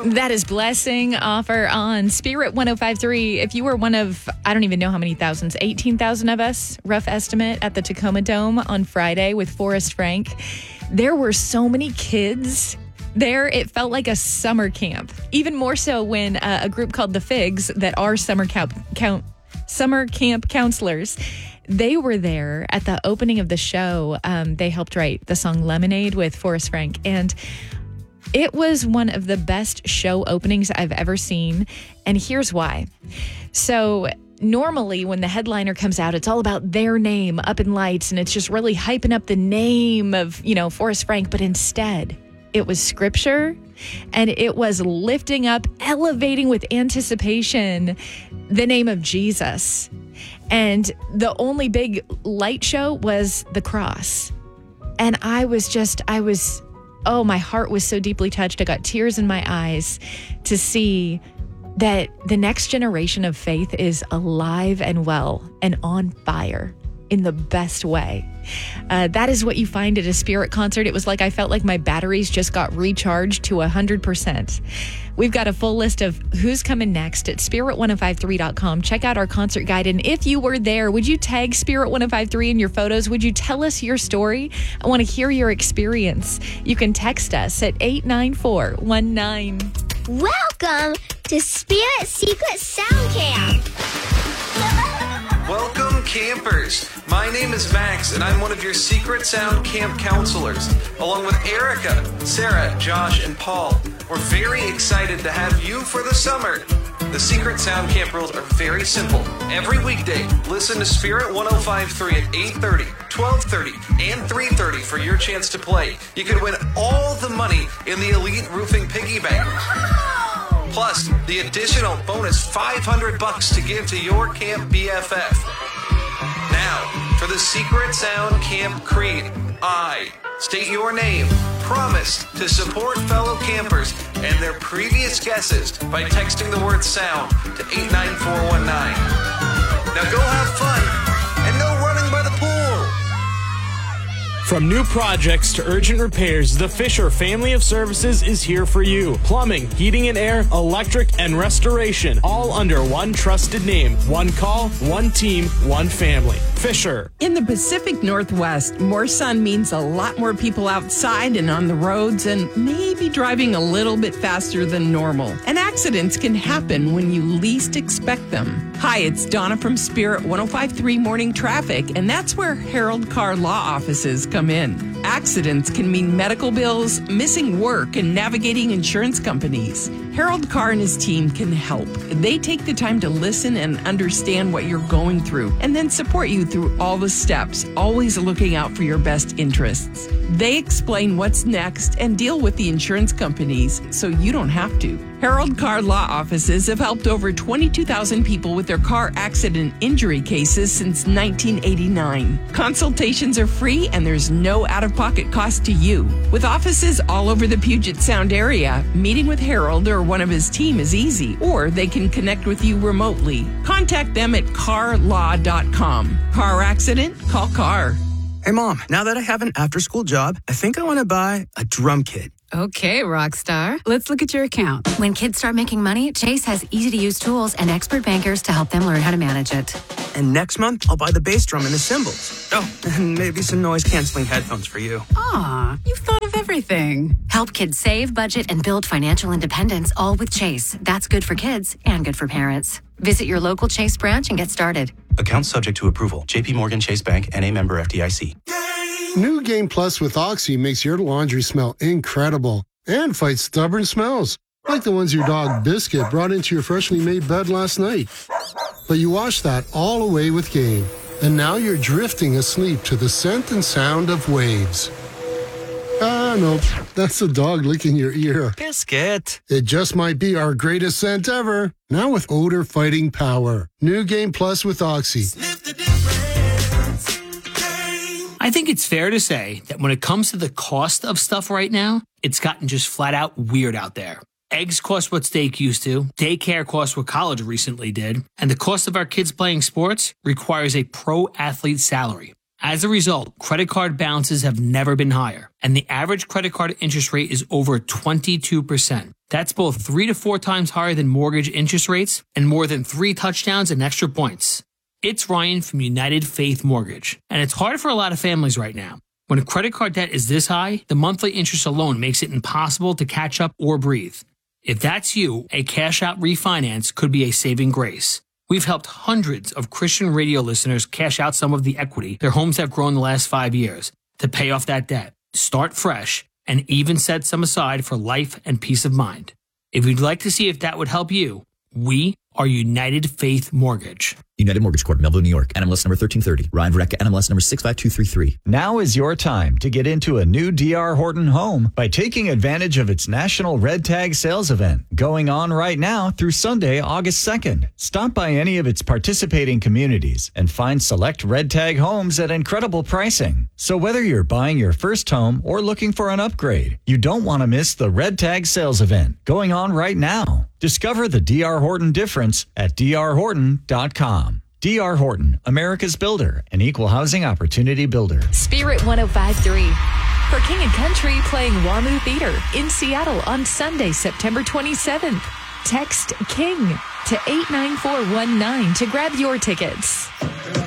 That is Blessing Offer on Spirit 105.3. If you were one of, I don't even know how many thousands, 18,000 of us, rough estimate, at the Tacoma Dome on Friday with Forrest Frank, there were so many kids there. It felt like a summer camp, even more so when a group called the Figs, that are summer camp counselors, they were there at the opening of the show. They helped write the song Lemonade with Forrest Frank, and it was one of the best show openings I've ever seen, and here's why. So normally when the headliner comes out, it's all about their name up in lights, and it's just really hyping up the name of, Forrest Frank, but instead it was scripture, and it was lifting up, elevating with anticipation the name of Jesus. And the only big light show was the cross. And my heart was so deeply touched. I got tears in my eyes to see that the next generation of faith is alive and well and on fire in the best way. That is what you find at a Spirit concert. It was like I felt like my batteries just got recharged to 100%. We've got a full list of who's coming next at spirit1053.com. Check out our concert guide. And if you were there, would you tag Spirit 1053 in your photos? Would you tell us your story? I want to hear your experience. You can text us at 89419. Welcome to Spirit Secret Sound Camp. Welcome, campers. My name is Max, and I'm one of your Secret Sound Camp counselors, along with Erica, Sarah, Josh, and Paul. We're very excited to have you for the summer. The Secret Sound Camp rules are very simple. Every weekday, listen to Spirit 105.3 at 8:30, 12:30, and 3:30 for your chance to play. You can win all the money in the Elite Roofing Piggy Bank. Plus, the additional bonus $500 to give to your camp BFF. Now, for the Secret Sound Camp Creed, I state your name, promise to support fellow campers and their previous guesses by texting the word sound to 89419. Now go have fun, and no running by the pool. From new projects to urgent repairs, the Fisher family of services is here for you. Plumbing, heating and air, electric, and restoration, all under one trusted name. One call, one team, one family. Fisher. In the Pacific Northwest, more sun means a lot more people outside and on the roads, and maybe driving a little bit faster than normal. And accidents can happen when you least expect them. Hi, it's Donna from Spirit 105.3 Morning Traffic, and that's where Harold Carr Law Offices come in. Accidents can mean medical bills, missing work, and navigating insurance companies. Harold Carr and his team can help. They take the time to listen and understand what you're going through, and then support you through all the steps, always looking out for your best interests. They explain what's next and deal with the insurance companies so you don't have to. Harold Carr Law Offices have helped over 22,000 people with their car accident injury cases since 1989. Consultations are free and there's no out-of-pocket cost to you. With offices all over the Puget Sound area, meeting with Harold or one of his team is easy, or they can connect with you remotely. Contact them at carlaw.com. Car accident? Call Carr. Hey, Mom, now that I have an after-school job, I think I want to buy a drum kit. Okay, Rockstar. Let's look at your account. When kids start making money, Chase has easy-to-use tools and expert bankers to help them learn how to manage it. And next month, I'll buy the bass drum and the cymbals. Oh, and maybe some noise-canceling headphones for you. Aw, you've thought of everything. Help kids save, budget, and build financial independence, all with Chase. That's good for kids and good for parents. Visit your local Chase branch and get started. Account subject to approval. JP Morgan Chase Bank, N.A. member FDIC. New Game Plus with Oxy makes your laundry smell incredible and fights stubborn smells, like the ones your dog Biscuit brought into your freshly made bed last night. But you washed that all away with Game, and now you're drifting asleep to the scent and sound of waves. Ah, no, that's the dog licking your ear. Biscuit. It just might be our greatest scent ever, now with odor-fighting power. New Game Plus with Oxy. I think it's fair to say that when it comes to the cost of stuff right now, it's gotten just flat out weird out there. Eggs cost what steak used to, daycare costs what college recently did, and the cost of our kids playing sports requires a pro athlete salary. As a result, credit card balances have never been higher, and the average credit card interest rate is over 22%. That's both 3 to 4 times higher than mortgage interest rates and more than 3 touchdowns and extra points. It's Ryan from United Faith Mortgage, and it's hard for a lot of families right now. When a credit card debt is this high, the monthly interest alone makes it impossible to catch up or breathe. If that's you, a cash-out refinance could be a saving grace. We've helped hundreds of Christian radio listeners cash out some of the equity their homes have grown the last 5 years to pay off that debt, start fresh, and even set some aside for life and peace of mind. If you'd like to see if that would help you, we are United Faith Mortgage. United Mortgage Corp, Melville, New York. NMLS number 1330. Ryan Verrecka, NMLS number 65233. Now is your time to get into a new D.R. Horton home by taking advantage of its National Red Tag Sales Event going on right now through Sunday, August 2nd. Stop by any of its participating communities and find select Red Tag homes at incredible pricing. So whether you're buying your first home or looking for an upgrade, you don't want to miss the Red Tag Sales Event going on right now. Discover the D.R. Horton difference at drhorton.com. D.R. Horton, America's builder, an equal housing opportunity builder. Spirit 105.3 for King and Country playing WAMU Theater in Seattle on Sunday, September 27th. Text KING to 89419 to grab your tickets.